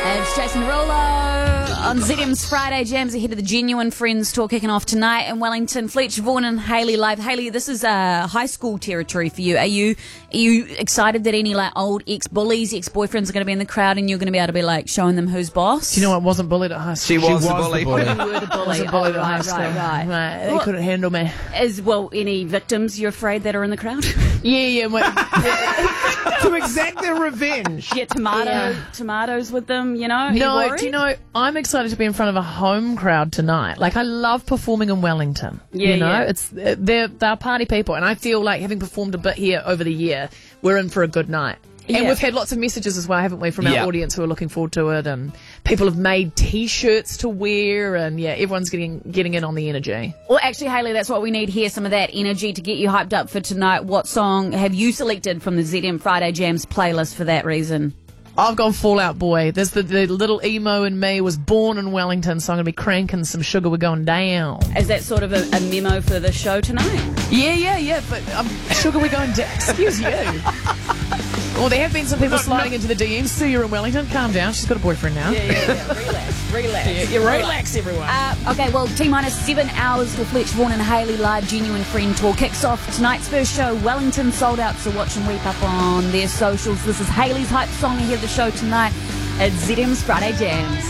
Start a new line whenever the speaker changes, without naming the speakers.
It's Jason Derulo on ZM's Friday Jams ahead of the Genuine Friends tour kicking off tonight in Wellington. Fletcher Vaughan and Hayley live. Hayley, this is high school territory for you. Are you excited that any like old ex-bullies, ex-boyfriends are going to be in the crowd and you're going to be able to be like showing them who's boss?
Do you know I wasn't bullied at high school?
She was the bully.
You were the bully.
I wasn't bullied at high
right,
school.
right.
They couldn't handle me.
Any victims you're afraid that are in the crowd?
Yeah.
To exact their revenge.
Get tomatoes with them, you know? Are you
No,
worried?
do you know, I'm excited to be in front of a home crowd tonight. Like, I love performing in Wellington.
Yeah,
you know,
yeah.
it's they're party people, and I feel like having performed a bit here over the year, we're in for a good night. And
Yeah.
we've had lots of messages as well, haven't we, from our
Yeah.
audience who are looking forward to it, and people have made T-shirts to wear, and yeah, everyone's getting in on the energy.
Well, actually, Hayley, that's what we need here, some of that energy to get you hyped up for tonight. What song have you selected from the ZM Friday Jams playlist for that reason?
I've gone Fall Out Boy. There's the little emo in me was born in Wellington, so I'm going to be cranking some Sugar We're Going Down.
Is that sort of a memo for the show tonight?
Yeah, but Sugar We're Going Down. Excuse you. Well, there have been some people sliding into the DMs. See, you're in Wellington. Calm down. She's got a boyfriend now.
Yeah. Relax.
Relax, everyone.
Okay, well, T-minus 7 hours for Fletcher Vaughan and Hayley live Genuine Friend tour kicks off tonight's first show. Wellington sold out, so watch and reap up on their socials. This is Hayley's hype song ahead of the show tonight at ZM's Friday Jams.